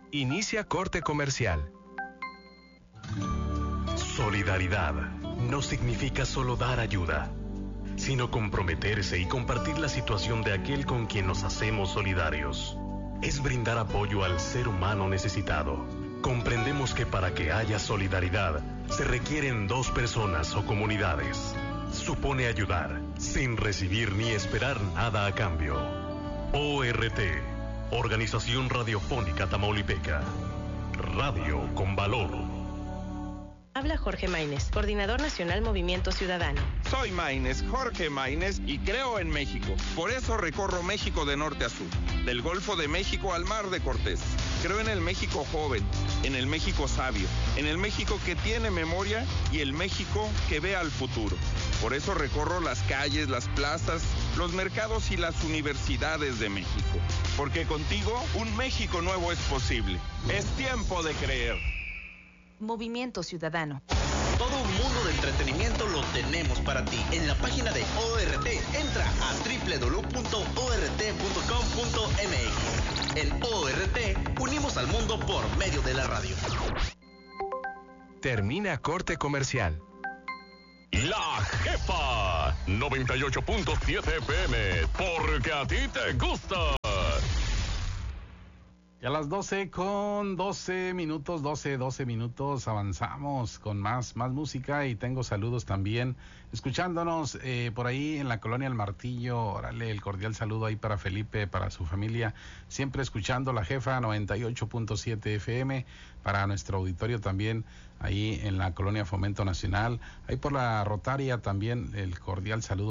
Inicia corte comercial. Solidaridad no significa solo dar ayuda, sino comprometerse y compartir la situación de aquel con quien nos hacemos solidarios. Es brindar apoyo al ser humano necesitado. Comprendemos que para que haya solidaridad, se requieren dos personas o comunidades. Supone ayudar, sin recibir ni esperar nada a cambio. ORT, Organización Radiofónica Tamaulipeca. Radio con valor. Habla Jorge Maínez, Coordinador Nacional Movimiento Ciudadano. Soy Maínez, Jorge Maínez, y creo en México. Por eso recorro México de norte a sur, del Golfo de México al Mar de Cortés. Creo en el México joven, en el México sabio, en el México que tiene memoria y el México que ve al futuro. Por eso recorro las calles, las plazas, los mercados y las universidades de México. Porque contigo un México nuevo es posible. Es tiempo de creer. Movimiento Ciudadano. Todo un mundo de entretenimiento lo tenemos para ti. En la página de ORT, entra a www.ort.com.mx. En ORT, unimos al mundo por medio de la radio. Termina corte comercial. La Jefa 98.7 FM, porque a ti te gusta. Y a las 12 con 12 minutos, 12 minutos, avanzamos con más música y tengo saludos también. Escuchándonos por ahí en la Colonia El Martillo, órale, el cordial saludo ahí para Felipe, para su familia, siempre escuchando La Jefa 98.7 FM, para nuestro auditorio también ahí en la Colonia Fomento Nacional, ahí por la Rotaria también el cordial saludo.